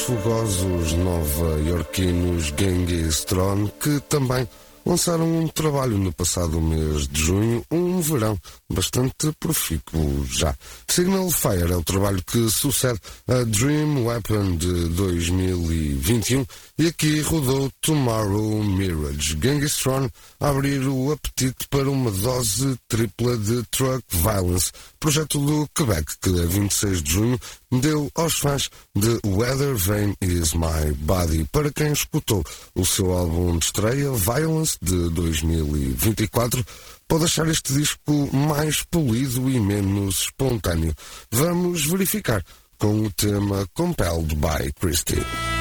Fogosos nova-iorquinos Genghis Tron, que também lançaram um trabalho no passado mês de junho, um verão bastante profícuo já. Signal Fire é o trabalho que sucede a Dream Weapon de 2021 e aqui rodou Tomorrow Mirage. Genghis Tron a abrir o apetite para uma dose tripla de Truck Violence, projeto do Quebec que a 26 de junho deu aos fãs de Weather Vane Is My Body. Para quem escutou o seu álbum de estreia, Violence, de 2024, pode achar este disco mais polido e menos espontâneo. Vamos verificar com o tema Compelled by Christie.